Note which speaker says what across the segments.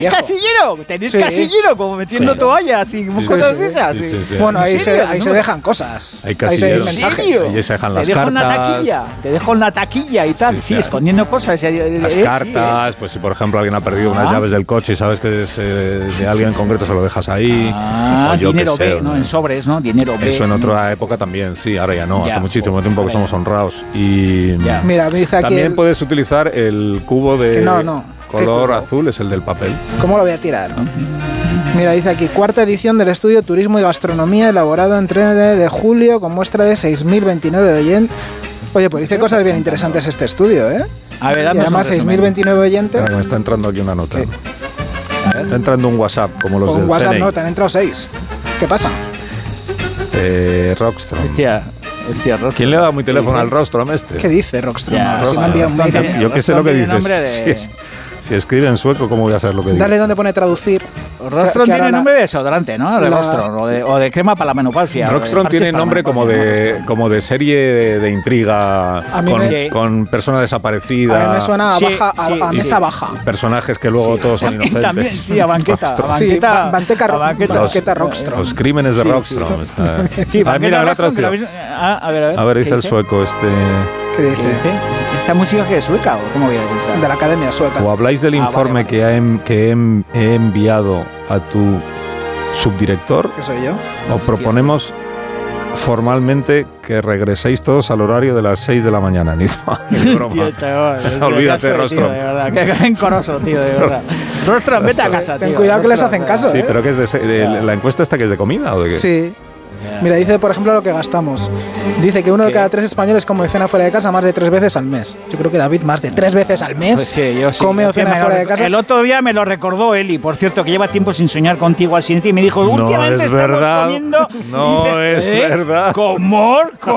Speaker 1: casillero, tenéis casillero, como metiendo toallas y cosas de esas.
Speaker 2: Bueno, ahí se dejan cosas.
Speaker 3: Hay casilleros.
Speaker 2: Ahí se mensajes.
Speaker 3: Ahí se dejan las
Speaker 1: cartas.
Speaker 3: Te
Speaker 1: dejo en la taquilla y tal. Sí, escondiendo cosas.
Speaker 3: Las cartas, pues si por ejemplo alguien ha perdido unas llaves del coche y sabes que es de alguien en concreto, se lo dejas ahí.
Speaker 1: Dinero B, ¿no? En sobres, ¿no? Dinero B.
Speaker 3: Eso en otra época también, sí, ahora ya no. Hace muchísimo tiempo que somos honrados. Y
Speaker 2: mira, me dice aquí
Speaker 3: también puedes utilizar el cubo de color azul, es el del papel.
Speaker 2: ¿Cómo lo voy a tirar? Mira, dice aquí, 4ª edición del estudio Turismo y Gastronomía, elaborado en 3 de julio, con muestra de 6.029 oyentes. Oye, pues dice cosas bien interesantes este estudio, ¿eh?
Speaker 1: A ver,
Speaker 2: y además 6.029 oyentes.
Speaker 3: Me está entrando aquí una nota. Está entrando un WhatsApp, como los del
Speaker 2: WhatsApp
Speaker 3: CNI.
Speaker 2: no, te han entrado 6. ¿Qué pasa?
Speaker 3: Rockstrom.
Speaker 1: Hostia, Rockstrom.
Speaker 3: ¿Quién le ha dado mi teléfono al Rockstrom este?
Speaker 2: ¿Qué dice Rockstrom?
Speaker 1: Si
Speaker 2: me ha enviado un mail.
Speaker 3: Yo qué sé lo que dices. Si escribe en sueco, ¿cómo voy a saber lo que dice?
Speaker 2: Dale donde pone traducir.
Speaker 1: Rockstrom tiene nombre de desodorante, ¿no? De Rockstrom, o de crema para la menopausia.
Speaker 3: Rockstrom tiene nombre como de serie de intriga con persona desaparecida.
Speaker 2: A mí me suena a mesa baja.
Speaker 3: Personajes que luego todos son inocentes.
Speaker 1: También, sí, a banqueta.
Speaker 2: Banqueta Rockstrom.
Speaker 3: Los crímenes de Rockstrom.
Speaker 1: Sí,
Speaker 3: mira, la traducción.
Speaker 1: A
Speaker 3: ver, dice el sueco este...
Speaker 2: ¿Qué dice?
Speaker 1: ¿Esta música que es sueca o cómo veis esta?
Speaker 2: De la Academia Sueca.
Speaker 3: O habláis del informe que he enviado a tu subdirector.
Speaker 2: ¿Que soy yo?
Speaker 3: O proponemos formalmente que regreséis todos al horario de las 6 de la mañana. Ni
Speaker 1: broma. Chaval,
Speaker 3: olvídate, Rockstrom.
Speaker 1: De verdad, qué rencoroso, tío, de verdad. Rockstrom, vete a casa, tío.
Speaker 2: Ten cuidado que les hacen caso.
Speaker 3: Sí, pero que es la encuesta esta que es de comida o de qué.
Speaker 2: Sí. Mira, dice por ejemplo lo que gastamos. Dice que 1 de cada 3 españoles come o cena fuera de casa más de 3 veces al mes. Yo creo que David más de 3 veces al mes come o cena fuera de casa.
Speaker 1: El otro día me lo recordó Eli, por cierto, que lleva tiempo sin soñar contigo al siguiente y me dijo, últimamente estamos comiendo.
Speaker 3: No es verdad.
Speaker 1: ¿Cómo?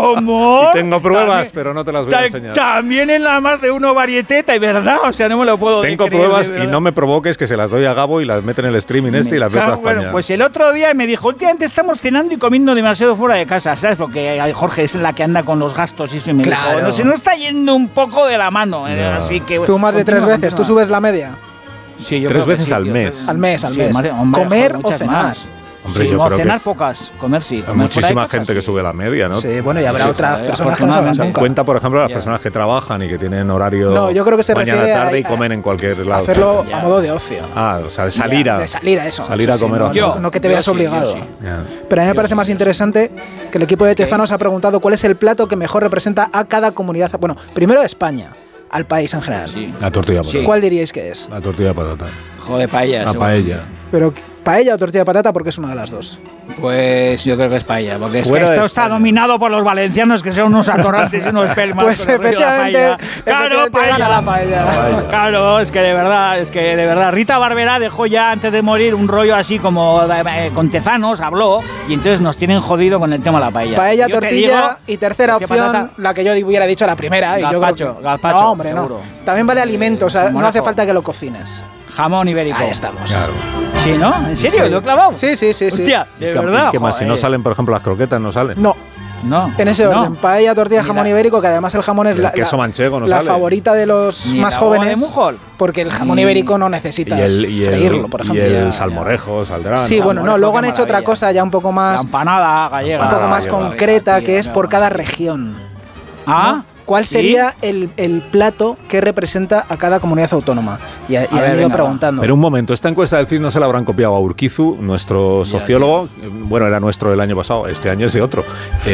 Speaker 3: Y tengo pruebas, pero no te las voy a enseñar.
Speaker 1: También en la más de uno varieteta, y verdad, o sea, no me lo puedo creer.
Speaker 3: Tengo pruebas y no me provoques que se las doy a Gabo y las mete en el streaming y las meto a España.
Speaker 1: Bueno, pues el otro día me dijo, últimamente estamos cenando y comiendo demasiado fuera de casa, ¿sabes? Porque Jorge es la que anda con los gastos y eso, y me dijo, no sé, no está yendo un poco de la mano, así que...
Speaker 2: Tú más de 3 veces, ¿tú subes la media?
Speaker 3: Sí, yo 3 veces al mes.
Speaker 2: Al mes. Comer o cenar.
Speaker 3: Hombre,
Speaker 1: sí,
Speaker 3: yo creo
Speaker 1: cenar
Speaker 3: que
Speaker 1: pocas, comer sí.
Speaker 3: Hay muchísima gente que sube la media, ¿no?
Speaker 2: Sí, bueno, y habrá otras personas que no saben nunca.
Speaker 3: Cuenta, por ejemplo, las personas que trabajan y que tienen horario
Speaker 2: yo creo que se
Speaker 3: mañana
Speaker 2: refiere
Speaker 3: tarde y comen en cualquier lado.
Speaker 2: Hacerlo a modo de ocio.
Speaker 3: O sea, de salir a
Speaker 2: eso.
Speaker 3: Salir a comer ocio.
Speaker 2: No que te veas obligado. Pero a mí me parece más interesante que el equipo de Tezanos ha preguntado cuál es el plato que mejor representa a cada comunidad. Bueno, primero a España, al país en general.
Speaker 3: La tortilla de patata.
Speaker 2: ¿Cuál diríais que es?
Speaker 3: La tortilla de patata.
Speaker 1: Joder, paella.
Speaker 3: La paella.
Speaker 2: Pero paella o tortilla de patata, porque es una de las dos.
Speaker 1: Pues yo creo que es paella, porque es que esto está dominado por los valencianos, que son unos atorrantes y unos pelmas.
Speaker 2: Pues efectivamente,
Speaker 1: claro, paella. Claro, es que de verdad, Rita Barberá dejó ya antes de morir un rollo así como con Tezanos, habló, y entonces nos tienen jodido con el tema de la paella.
Speaker 2: Paella, tortilla y tercera opción, la que yo hubiera dicho la primera.
Speaker 1: Gazpacho,
Speaker 2: no, hombre, seguro. No. También vale alimento, o sea, no hace falta que lo cocines.
Speaker 1: Jamón ibérico.
Speaker 2: Ahí estamos.
Speaker 3: Claro.
Speaker 1: ¿Sí, no? ¿En serio? ¿Lo he clavado?
Speaker 2: Sí.
Speaker 1: Hostia, de verdad.
Speaker 3: ¿Qué más? Si no salen, por ejemplo, las croquetas, no salen.
Speaker 2: No. En ese orden. Paella, tortilla, jamón ibérico, que además el jamón es
Speaker 3: queso manchego, no
Speaker 2: la
Speaker 3: sale.
Speaker 2: favorita de los más jóvenes. Porque el jamón ibérico no necesitas freírlo, por ejemplo.
Speaker 3: Y el salmorejo saldrá.
Speaker 2: Sí, bueno, luego han hecho otra cosa ya un poco más.
Speaker 1: La empanada gallega.
Speaker 2: Un poco más concreta, que es por cada región. ¿Cuál sería el plato que representa a cada comunidad autónoma? Y han ido preguntando.
Speaker 3: Pero un momento, esta encuesta del CIS no se la habrán copiado a Urquizu, nuestro sociólogo. Bueno, era nuestro del año pasado, este año es de otro.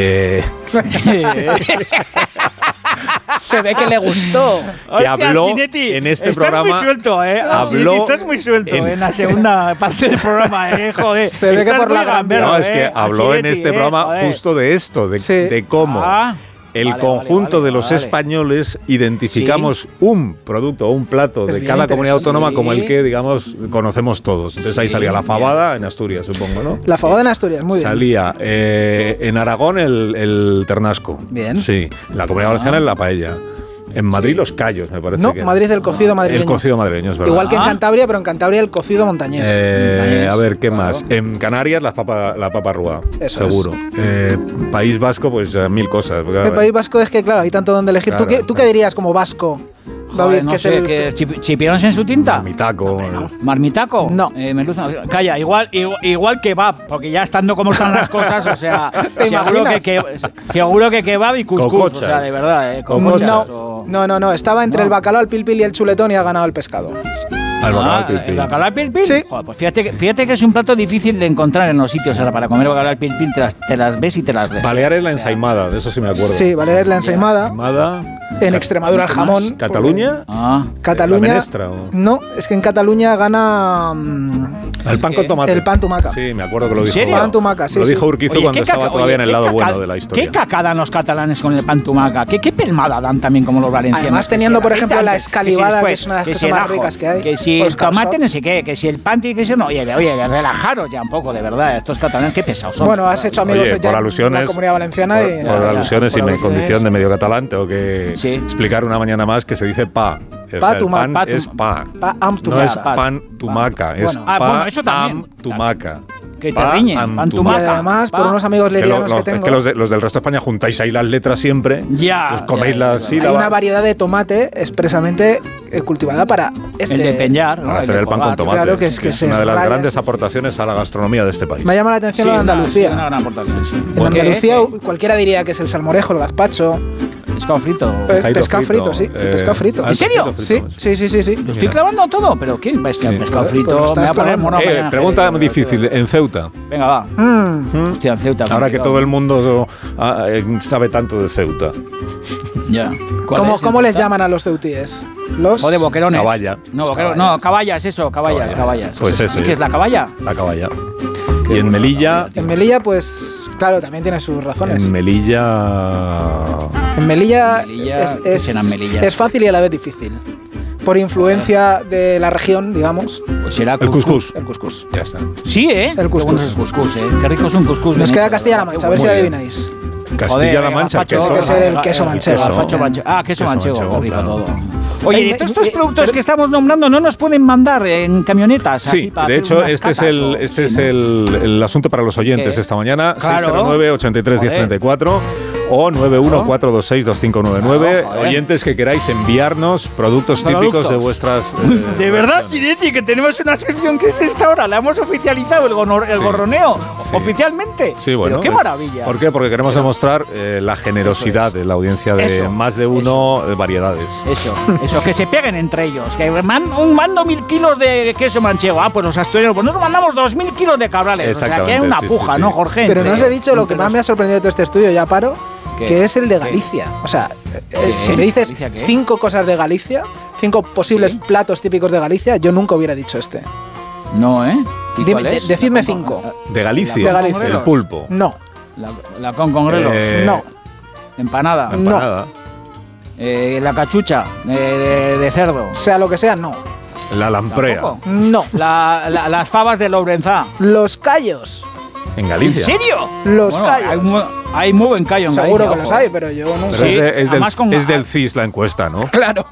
Speaker 2: Se ve que le gustó.
Speaker 3: Que habló en este programa.
Speaker 1: Estás muy suelto, estás muy suelto en la segunda parte del programa, joder.
Speaker 2: Se ve que por la gambera.
Speaker 3: No, es que habló en este programa justo de esto, de cómo. El conjunto de los españoles identificamos un producto o un plato de cada comunidad autónoma como el que, digamos, conocemos todos. Entonces ahí salía la fabada en Asturias, supongo, ¿no?
Speaker 2: La fabada en Asturias, muy bien.
Speaker 3: Salía en Aragón el ternasco.
Speaker 2: Bien.
Speaker 3: Sí. En la Comunidad Valenciana la paella. En Madrid los callos, me parece.
Speaker 2: No, Madrid el cocido madrileño.
Speaker 3: El cocido madrileño, es verdad.
Speaker 2: Igual que en Cantabria, pero en Cantabria el cocido montañés.
Speaker 3: A ver, ¿qué más? En Canarias la papa rúa, seguro. País Vasco, pues 1000 cosas.
Speaker 2: El País Vasco es que, claro, hay tanto donde elegir. ¿Tú qué dirías como vasco? David,
Speaker 1: no
Speaker 2: que
Speaker 1: sé,
Speaker 2: es el...
Speaker 1: ¿Chipirones en su tinta?
Speaker 3: Marmitaco.
Speaker 1: ¿Marmitaco?
Speaker 2: No.
Speaker 1: Merluza. Calla, igual kebab, porque ya estando como están las cosas, o sea, seguro que kebab y cuscús,
Speaker 3: Cocochas.
Speaker 1: o sea, de verdad,
Speaker 2: No, estaba entre el bacalao, el pilpil y el chuletón y ha ganado el pescado.
Speaker 3: ¿El
Speaker 1: bacalao al pilpil?
Speaker 2: Sí.
Speaker 1: Joder, pues fíjate que es un plato difícil de encontrar en los sitios. Ahora, para comer bacalao al pilpil te las ves y te las des.
Speaker 3: Baleares la ensaimada, de eso sí me acuerdo.
Speaker 2: Sí, Baleares la ensaimada. En Extremadura el jamón.
Speaker 3: ¿Cataluña?
Speaker 2: Cataluña.
Speaker 3: ¿La menestra, o?
Speaker 2: No, es que en Cataluña gana...
Speaker 3: el pan con tomate.
Speaker 2: El pan tumaca.
Speaker 3: Sí, me acuerdo que lo dijo.
Speaker 2: ¿En serio? Pan tumaca, sí.
Speaker 3: Lo dijo Urquizu cuando estaba todavía en el lado bueno de la historia.
Speaker 1: ¿Qué caca dan los catalanes con el pan tumaca? ¿Qué pelmada dan también como los valencianos?
Speaker 2: Además teniendo, por ejemplo, la escalivada, que es una de las cosas más ricas que hay.
Speaker 1: Que si el tomate no sé qué, que si el pan tiene que ser... Oye, relajaros ya un poco, de verdad. Estos catalanes, qué pesados son.
Speaker 2: Bueno, has hecho amigos
Speaker 3: ya en
Speaker 2: la Comunidad Valenciana.
Speaker 3: Por alusiones y mi condición de medio catalán, tengo que explicar una mañana más que se dice pa. El pan es pa. No es pan tumaca, es pa am tumaca.
Speaker 1: Que te riñen, pan tumaca.
Speaker 2: Y además, por unos amigos lerianos que tengo...
Speaker 3: Es que los del resto de España juntáis ahí las letras siempre, pues coméis las sílabas.
Speaker 2: Hay una variedad de tomate expresamente cultivada para
Speaker 1: el de peñar,
Speaker 3: para hacer el pan con tomate.
Speaker 2: Claro que es
Speaker 3: una de las grandes aportaciones a la gastronomía de este país.
Speaker 2: Me llama la atención lo de Andalucía.
Speaker 1: Una gran aportación, sí.
Speaker 2: En Andalucía cualquiera diría que es el salmorejo, el gazpacho.
Speaker 1: Pescado frito.
Speaker 2: Pescado frito, sí. Pescado frito.
Speaker 1: ¿En serio?
Speaker 2: Sí.
Speaker 1: Lo estoy clavando todo, pero ¿qué? Es que el pescado frito me va a poner mono.
Speaker 3: Pregunta difícil, en Ceuta.
Speaker 1: Venga, va. Hostia, en Ceuta.
Speaker 3: Ahora que todo el mundo sabe tanto de Ceuta.
Speaker 1: Ya.
Speaker 2: ¿Cómo les llaman a los ceutíes? Los...
Speaker 1: O de boquerones.
Speaker 3: Caballa.
Speaker 1: No, caballas, eso, caballas.
Speaker 3: Pues eso.
Speaker 1: ¿Y qué es la caballa?
Speaker 3: La caballa. Y en Melilla...
Speaker 2: En Melilla, pues, claro, también tiene sus razones.
Speaker 3: En Melilla
Speaker 2: es fácil y a la vez difícil. Por influencia de la región, digamos.
Speaker 1: Pues será
Speaker 3: el cuscús.
Speaker 2: El cuscús.
Speaker 3: Ya está.
Speaker 1: Sí, ¿eh?
Speaker 2: El cuscús.
Speaker 1: Qué bueno es el cuscús, ¿eh? Qué rico es un cuscús.
Speaker 2: Nos queda Castilla-La Mancha, a ver si adivináis.
Speaker 3: Castilla-La Mancha,
Speaker 2: queso. Tiene que ser el queso manchego.
Speaker 1: Queso manchego, qué rico todo. Oye, de todos estos productos que estamos nombrando, ¿no nos pueden mandar en camionetas?
Speaker 3: Sí, de hecho, este es el asunto para los oyentes esta mañana. 609-83-1034 o 914262599. Oyentes que queráis enviarnos productos típicos de vuestras...
Speaker 1: de verdad, Sinetti, que tenemos una sección que es esta hora. La hemos oficializado, el gorroneo, oficialmente.
Speaker 3: Sí, bueno.
Speaker 1: Pero qué maravilla.
Speaker 3: ¿Por qué? Porque queremos demostrar la generosidad de la audiencia de más de uno variedades.
Speaker 1: Eso, que se peguen entre ellos. Que mando 1000 kilos de queso manchego. Pues los asturianos, pues nos mandamos 2000 kilos de cabrales. O sea, que hay una puja, ¿no, Jorge?
Speaker 2: Pero no os he dicho lo que más me ha sorprendido de todo este estudio, ya paro, que es el de Galicia. O sea, si me dices 5 cosas de Galicia, 5 posibles platos típicos de Galicia, yo nunca hubiera dicho este.
Speaker 1: No, ¿eh?
Speaker 2: Decidme 5.
Speaker 3: ¿De Galicia?
Speaker 2: De Galicia.
Speaker 3: El pulpo.
Speaker 2: No.
Speaker 1: La con grelos.
Speaker 2: No.
Speaker 1: Empanada.
Speaker 2: No.
Speaker 1: La cachucha de cerdo.
Speaker 2: Sea lo que sea, no.
Speaker 3: La lamprea.
Speaker 1: ¿Tampoco?
Speaker 2: No.
Speaker 1: Las fabas de Lourenzá.
Speaker 2: Los callos.
Speaker 3: ¿En Galicia?
Speaker 1: ¿En serio?
Speaker 2: Los callos.
Speaker 1: Hay muy buen callo en Galicia.
Speaker 2: Seguro que los hay, pero yo no
Speaker 3: sé. Es del CIS la encuesta, ¿no?
Speaker 2: Claro.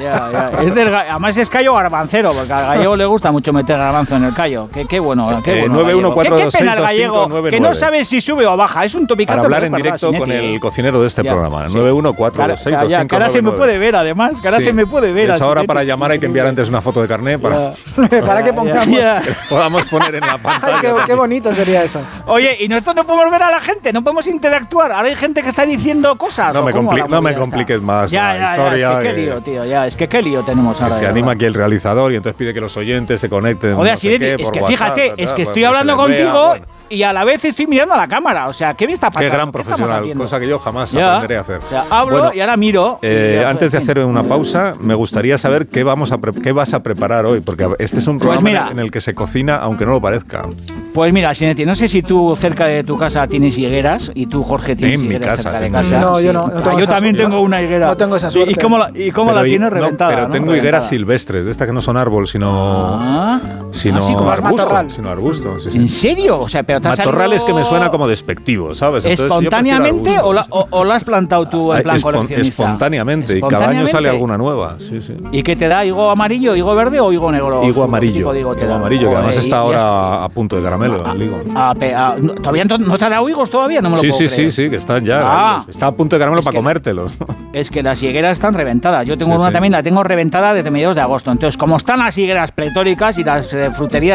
Speaker 1: Además es callo garbancero, porque al gallego le gusta mucho meter garbanzo en el callo. Qué bueno. Qué
Speaker 3: 914262599.
Speaker 1: pena el gallego, que no sabe si sube o baja. Es un topicazo.
Speaker 3: Para hablar en directo con el cocinero de este programa. 914262599.
Speaker 1: Que ahora se me puede ver, además. Que ahora se me puede ver.
Speaker 3: Ahora para llamar hay que enviar antes una foto de carné para
Speaker 2: que pongamos.
Speaker 3: Que podamos poner en la pantalla.
Speaker 2: Qué bonito sería eso.
Speaker 1: Oye, ¿y nosotros no podemos ver a la gente? ¿No podemos interactuar? Ahora hay gente que está diciendo cosas.
Speaker 3: No me compliques más la historia.
Speaker 1: Es que qué lío, tío. Es que qué lío tenemos ahora.
Speaker 3: Se anima aquí el realizador y entonces pide que los oyentes se conecten.
Speaker 1: Joder, es que fíjate, es que estoy hablando contigo y a la vez estoy mirando a la cámara. O sea, ¿qué me está pasando?
Speaker 3: Qué gran profesional, cosa que yo jamás aprenderé a hacer.
Speaker 1: O sea, hablo y ahora miro.
Speaker 3: Antes de hacer una pausa, me gustaría saber qué vas a preparar hoy, porque este es un programa en el que se cocina, aunque no lo parezca.
Speaker 1: Pues mira, Sinetti, no sé si tú cerca de tu casa tienes higueras y tú, Jorge, tienes higueras cerca de casa.
Speaker 2: No, yo no.
Speaker 1: Yo también tengo una higuera.
Speaker 2: No tengo esa suerte.
Speaker 1: ¿Y cómo la tienes reventada?
Speaker 3: Pero tengo higueras silvestres, de estas que no son árbol, sino sino arbusto. Sino arbusto, sí.
Speaker 1: ¿En serio? O sea, pero te has
Speaker 3: matorral es que me suena como despectivo, ¿sabes?
Speaker 1: Entonces, ¿espontáneamente o la has plantado tú en plan coleccionista?
Speaker 3: Espontáneamente, y cada año sale alguna nueva. Sí.
Speaker 1: ¿Y qué te da? ¿Higo amarillo, higo verde o higo negro?
Speaker 3: Higo amarillo. Higo amarillo, que además está ahora a punto de caramelo, el higo.
Speaker 1: ¿Todavía no te ha dado higos todavía? No me lo puedo creer.
Speaker 3: Sí, que están ya. Está a punto de caramelo para comértelos.
Speaker 1: Es que las higueras están reventadas. Yo tengo una también, la tengo reventada desde mediados de agosto. Entonces, como están las higueras pletóricas y las fruterías